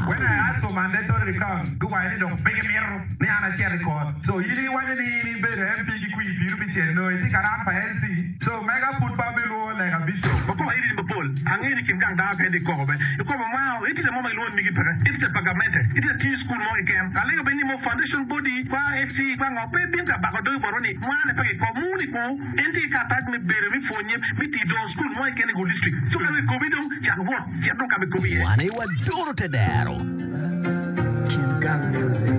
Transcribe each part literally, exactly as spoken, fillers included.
When I asked for mandatory record, go ahead and big mirror, they are a record. So you didn't want any better M P Q, you be no, I think I'm N C. So mega put Babylon like a bishop. But I didn't the poll. I'm going to come down and the cover. You come wow, it is a moment loan, it's a pagament. It is a tea school more camp. I like a minimum foundation body, why F C, one of Pepin, Babadoy, Baroni, one of a communico, and take attack me, baby, for you, with the door school, why can you go district? So I will go with them, you what? You don't come to me. One, I was Dorotadero. Kid Gang Music.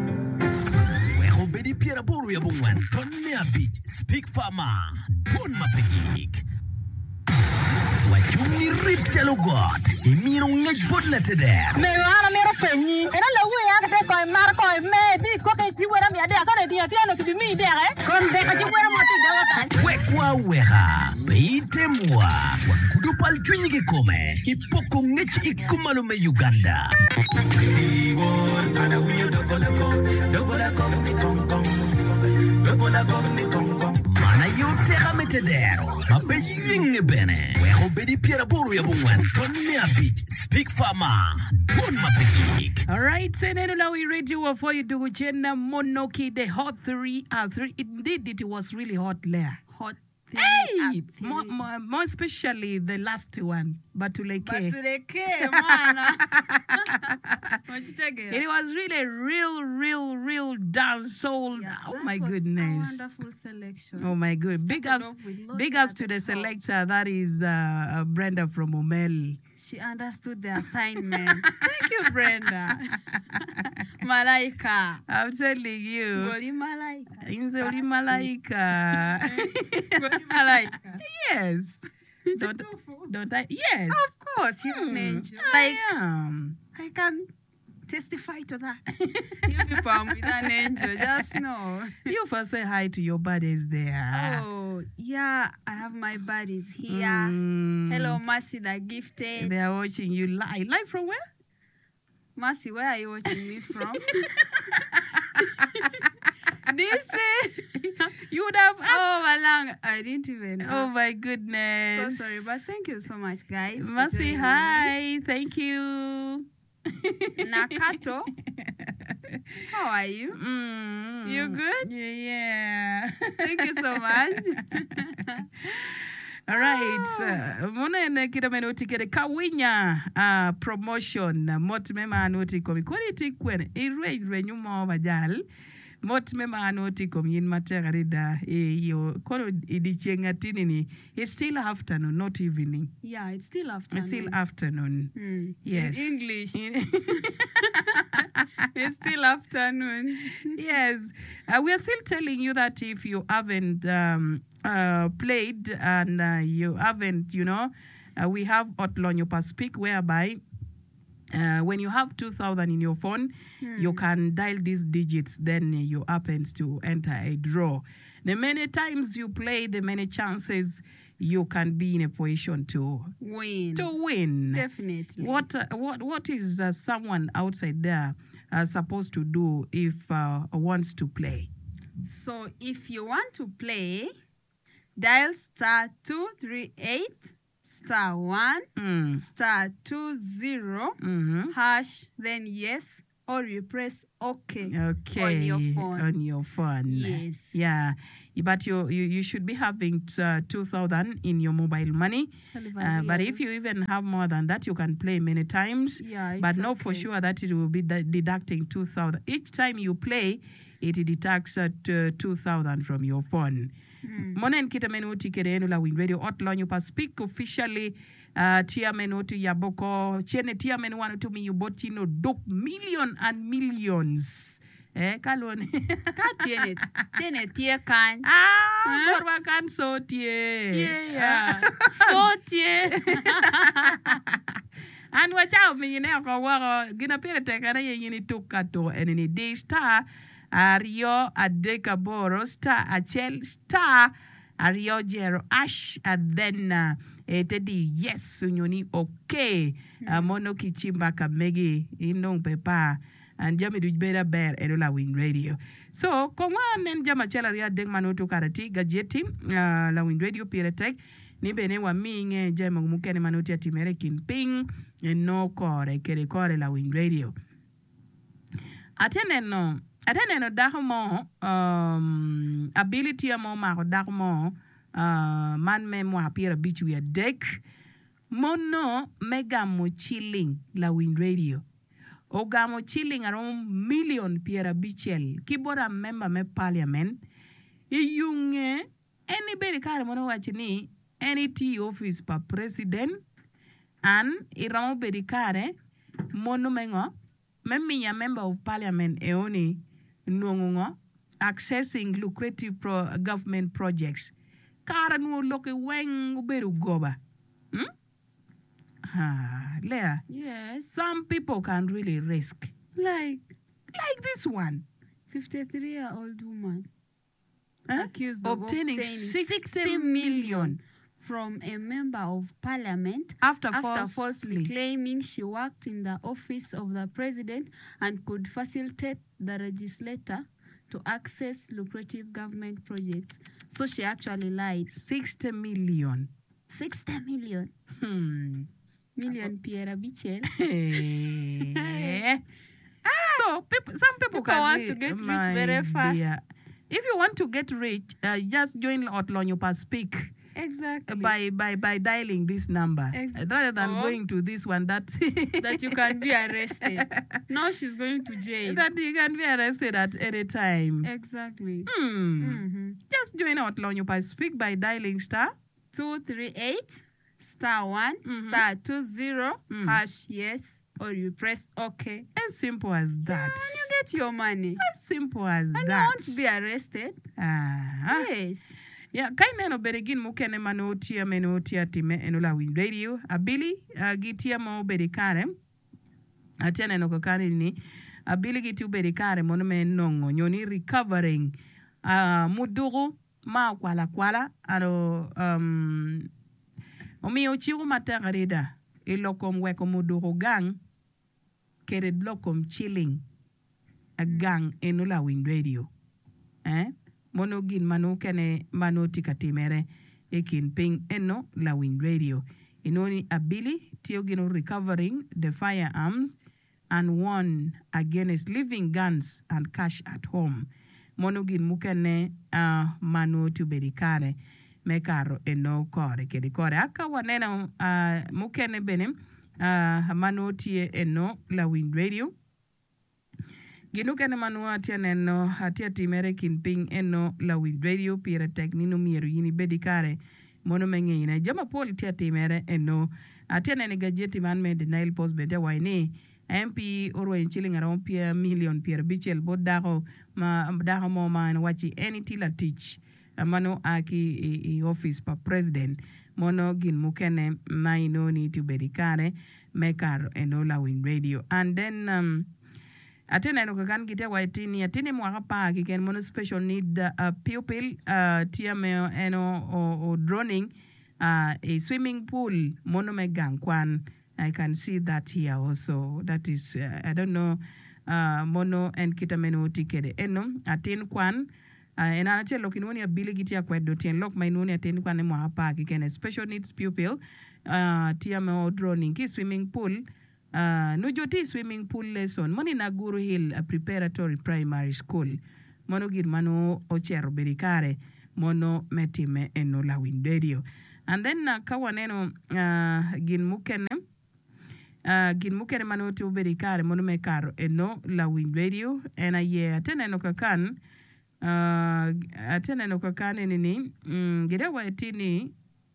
Bedi Pierre Boria Bungwan, Ton Mea Beach, Speak Farmer, Bon Mapik. Wachuni Rip Jello God, Emiro Ngaj Butlet there. Mewana Mero Penny, and I love we are going Marco, maybe cooking you where I'm there. I got a dear to be me there. Come back at you where I'm Wekwa Weha, Beitemwa, Wakudupal Twinigi Come, Hipoko Nech Ikumalume Uganda. Mana yo terra metedero, ma pe yinge bene. We obedi Pierre Boria Bungwan, Ton Mea Beach, Speak Farmer, Bon Mapik. All right, Senenula, we radio for you do Jenna Monoki, the hot three and three. Indeed, it was really hot there. Hot. Hey, more, more, more especially the last one, Batuleke. Batuleke, man. It was really real, real, real dance soul. Yeah, oh my goodness! Wonderful selection. Oh my good. Big ups, big ups to the selector. That is uh, Brenda from Omel. She understood the assignment. Thank you, Brenda. Malaika. I'm telling you. Goli Malaika. Inzoli Malaika. Goli Malaika. Yes. Don't, don't I? Yes. Of course, you're hmm, an angel. Like, I am. I can testify to that. You people are with an angel, just know. You first say hi to your buddies there. Oh, yeah, I have my buddies here. Mm. Hello, Mercy, the gifted. They are watching you live. Live from where? Mercy, where are you watching me from? This you would have asked. Oh, Malang, I didn't even ask. Oh, my goodness. So sorry, but thank you so much, guys. Mercy, hi. Me. Thank you. Nakato, how are you? Mm, you good? Yeah. Thank you so much. All right. Muna kita menoti kere kawinya uh, promotion mot mema anoti komi quality kwen irwe irwe nyuma bajal mot mema anoti komi in materida e yo kono idichenga tinini. It's still afternoon, not evening. Yeah, it's still afternoon. It's still afternoon. Mm. Yes. In English. It's still afternoon. Yes. Uh, we are still telling you that if you haven't um, uh, played and uh, you haven't, you know, uh, we have Otlonyo Speak, whereby uh, when you have two thousand in your phone, hmm. you can dial these digits, then you happen to enter a draw. The many times you play, the many chances you can be in a position to win. To win. Definitely. What uh, what what is uh, someone outside there uh, supposed to do if uh, wants to play? So if you want to play, dial star two three eight star one mm. star two zero mm-hmm. hash then yes. Or you press OK, okay on your phone. On your phone. Yes. Yeah. But you you, you should be having uh, two thousand in your mobile money. Uh, but if you even have more than that, you can play many times. Yeah, but know okay. for sure that it will be de- deducting two thousand. Each time you play, it deducts uh, two thousand from your phone. Monen kita menuti kere enu la Win Radio Otlonyo Speak officially uh, tia menuti yaboko chene tia menu wanu to me you bought you know dope million and millions. Eh kalon. Ka tiene tiene tie kan. Ah, korwa kan so tie. Tie ya. So tie. And watch out me you know ko waro gina pere tekana ye yini tukato and in a day star Ario Adekaboro star Achel star Ario Jero Ash and then uh, Teddy yes sunyoni okay uh, mono kichimba kamegi inong pepa and jami du beta bear edola Win Radio. So kongwa nen jama chela ria deng manoto karati gajeti uh, la Win Radio piretek ni bene waminge jemo mukene manoti atimere kin ping no kore kere kore la Wind Radio. Ateneno ateneno dahmo um ability mo ma dahmo uh man me mo apira bichu ya deck mono mega mo chilling la Wind Radio. Ogamo chilling around million piera bichel kibora member me parliament iyunge anybody kare mono wachini any T office pa president and iramo bedi kare mono mengo memiya member of parliament eoni nongo accessing lucrative pro government projects kara no loke weng uberu goba. Hmm? Ah, Leah. Yes. Some people can really risk. Like Like this one. fifty-three-year-old woman Huh? accused of Obtaining obtaining sixty million from a member of parliament after, after falsely. falsely claiming she worked in the office of the president and could facilitate the legislator to access lucrative government projects. So she actually lied. sixty million. sixty million. Hmm. Million Pierre Bichel. Hey. So people, some people, People can want re- to get rich my very fast. dear. If you want to get rich, uh, just join Otlonyopa Speak Exactly. by by by dialing this number Ex- rather than or- going to this one that that you can be arrested. Now she's going to jail. that you can be arrested at any time. Exactly. Hmm. Mm-hmm. Just join Otlonyopa Speak by dialing star. Two three eight star one star two zero hash yes, or you press OK. As simple as that. And you get your money. As simple as And you that. won't be arrested. Ah. Yes. Yeah, kai neno beregin mukene mano tia meno tia time enola Wind Radio. Abili uh, gitia mo berikare. Atia neno kokani ni. Abili gitu berikare mono me nongo. Nyoni recovering. Uh, muduru ma kwala kwala. Aro um omi ochiru matarida. Ilokom weko muduru gang. Kered lokom chilling. A gang enola Wind Radio. Eh? Mono gin mano kene mano tikatimere ekin ping eno la Wind Radio. Inoni abili tiyo gino recovering the firearms and one against living guns and cash at home. Mono gin mukene uh, mano tu bedikare mekaro eno kore kedi kore. Aka wanena uh, mukene benim uh, mano tiye eno la Wind Radio. Gino kene manua atia neno atia timere kin ping eno la Wind Radio pira teknino miero yini bedikare mono menge ina jama pol tia timere eno atia nene gajeti man me the Nile Post bede waini M P orwa chilling around pia million pira bichel bod daho ma daho mo man wachi any tila teach mano aki i, i office pa president mono gin mukene maino ni to bedikare mekar eno la Wind Radio. And then um Atene no kan gite waitini atini mwaka pa kiken mono special need uh, pupil uh, tiame eno o, o droning uh, a swimming pool mono me gangkwan. I can see that here also. That is uh, I don't know uh, mono en kita meno tikede eno atin kwan uh, ena ache lokinoni abili giti ya kwedo tien lok mainoni atin kwan mwaka pa kiken a special needs pupil uh, tiame o droning ki swimming pool. Uh, Nujoti swimming pool lesson moni na Guru Hill a preparatory primary school mono gir mano ochero berikare mono metime eno la Wind Radio. And then uh, kawaneno uh, gin mukene uh, gin mukene mano tu berikare mono mekaro eno la Wind Radio. And a ye atene no kakan uh, atene no kakan nini mm, gire wa etini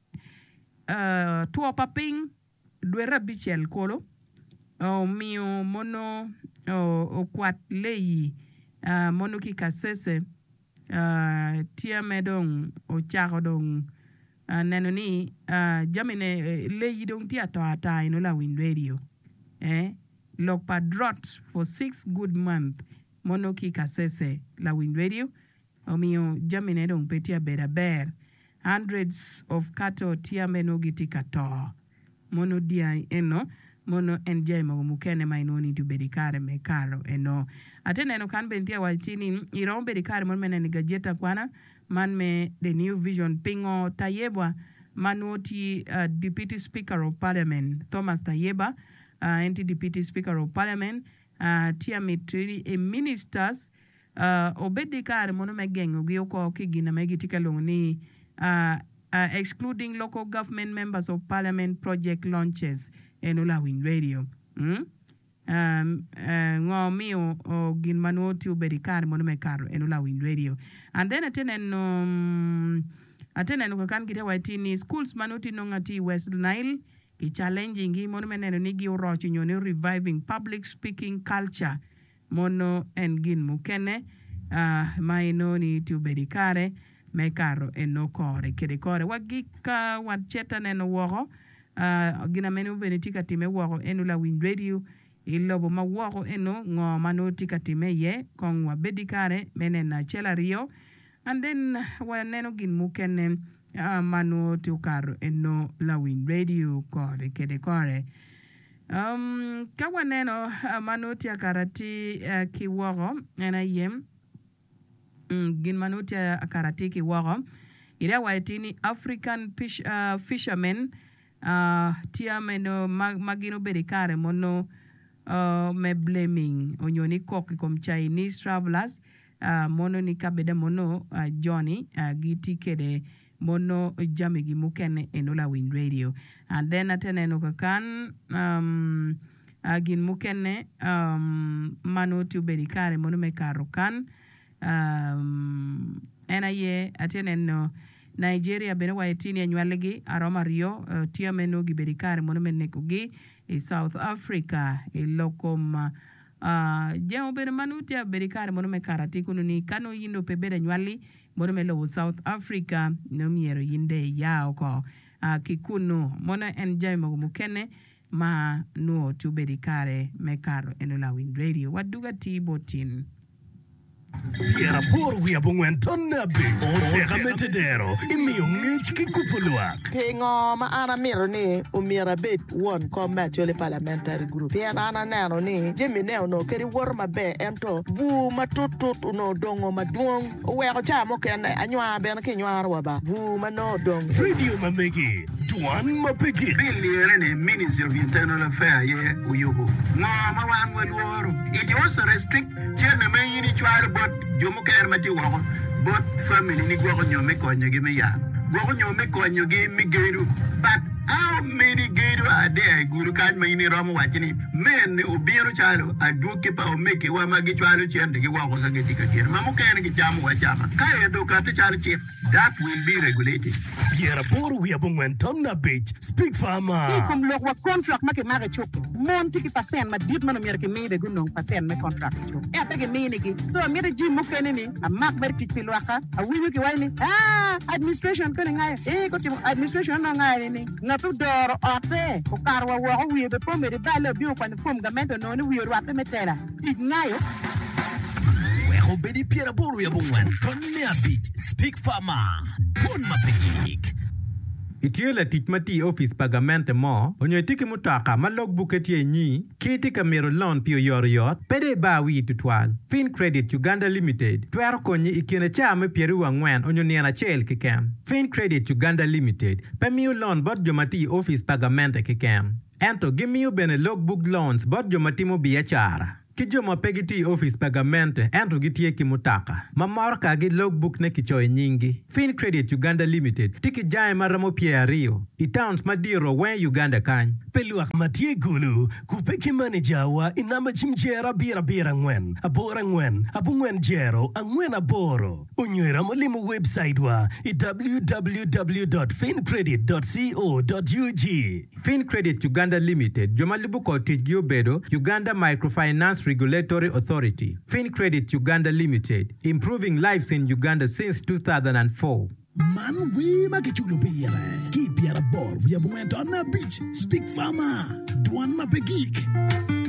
uh, tuwa paping dwera bichel kolo o mio mono o, o kwat leyi uh, mono ki kasese uh, tia medong o chako dong uh, nenoni uh, jamine uh, leyi dong tia to ata ino la Wind Radio eh lok pa drought for six good month mono ki kasese la Wind Radio o mio jamine dong petia beda bear hundreds of cattle tia meno giti kato mono dia eno mono enjay mo mukene mainoni tu bedikare me karo eno atene no kan bentia wachini iron bedikare mon menen gajeta kwana man me the new vision pingo tayebwa Manoti, uh, Deputy Speaker of Parliament, Thomas Tayeba, uh, anti-Deputy Speaker of Parliament, uh, Tia Mitri, a ministers, uh, Obedika, Mono Megeng, Gioko, Kigina, Megitika Loni, uh, uh, excluding local government members of Parliament project launches, Enola Wind Radio. Mm? Um, uh, ngomi o, o gin manoti o berikar mono me karo enula Wind Radio. And then atenen um atenen ko kan kita waitini schools manoti no ngati West Nile ki challenging gi mono meneno ni gi rocho nyone reviving public speaking culture mono en gin mukene uh, maino ni tu berikare me karo eno kore kede kore wagika wacheta neno wogo uh, gina menu benetika time wogo enula Wind Radio ilobo mawako eno ngo manoti katime ye kong wa bedikare menen na chela rio and then waneno gin mukene uh, manoti ukaro eno la Wind Radio kore kede kore um kawaneno uh, manoti akarati uh, kiworo ena yem mm, gin manoti akarati kiworo ila waitini African fish, uh, fishermen uh, tia meno mag, magino bedikare mono Uh, me blaming onyoni koki kom Chinese travelers uh, mono ni kabeda mono uh, Johnny uh, giti kede mono jami gi mukene enola Wind Radio and then atene no kan um uh, gin mukene um mano tu berikare mono me karo kan um ena ye atene no Nigeria bene waitini anywalegi aroma rio uh, tia meno gi berikare mono meneko gi e South Africa e lokom uh, jemo bene manutia berikare mono me karati kunu ni kano yindo pe bere nywali mono me lo South Africa no miero yinde yao ko uh, kikunu mono en jemo mukene ma no tu berikare me karo enola Wind Radio waduga tibotin Yera por wia bungwen tonna bi o tega metedero imio ngich kikupulwa Pingo ma ana miro ni umira bet one combat yole parliamentary group Pia ana nano ni jemi neo no keri wor ma be ento bu ma tutut no dongo ma duong we ko cha mo ken anywa be na kenywa ba bu ma no dong Radio mamegi Duan mapegi Billion ni Ministry of Internal Affairs ye uyugo ma ma wan wel woro it also restrict chene me yini chwal bot jomo ker mati woko bot family ni gwo nyome konyo gi me ya gwo nyome konyo gi migeru but how many gero are there guru kan me ni romo wachini men obiero chalo aduke pa o meke wa magi chwalo chende gi woko sa geti ka ker mamu ker gi jamu wa jama kai do ka te chalo chip that will be regulated Yera por wia bungwen tonna beach speak farmer Kom lok wa contract make mare chok mon tiki pasen ma dit man mer ke me de gunong pasen me contract chok e apege me ni gi so mere ji mo kene ni a mak ber pit pilwaka a wiwi ki wani ah administration ko ngai e ko tim administration na ngai ni ngatu dor ote ko karwa wo wi be po mere balo bi ko ni pom gamento no ni wi ro ate metela tig ngayo Weho bedi piera boru ya bungwen tonna beach speak farmer Pon mapegik Itio la tich mati office pagamente mo, onyo tiki mutaka ma logbook etie nyi, kiti kamero loan pio yor yot, pede ba wi tutwal. Fin Credit Uganda Limited, tuero konyi ikine chame pieru wangwen onyo niana chel kikem. Fin Credit Uganda Limited, pe miu loan bot jomati office pagamente kikem. Ento gimiu bene logbook loans bot jomati mo biachara. Kijoma pegiti office pagamente ento gitie kimutaka. Mamorka gi logbook ne kichoy nyingi. Fin Credit Uganda Limited tiki jae maramo pia rio. Itowns madiro wen Uganda kany. Peluak matie gulu kupeki manager wa inama chimjera bira bira ngwen. Abora ngwen, abu ngwen jero, angwen aboro. Unywera molimu website wa w w w dot fin credit dot co dot u g. Fin Credit Uganda Limited, jomalibu ko tijgio bedo, Uganda Microfinance Regulatory Authority. Fin Credit Uganda Limited, improving lives in Uganda since two thousand four. Man we makichulo piyere. Ki piyere bor, we are going on a beach. Speak farmer. Duan mapegik.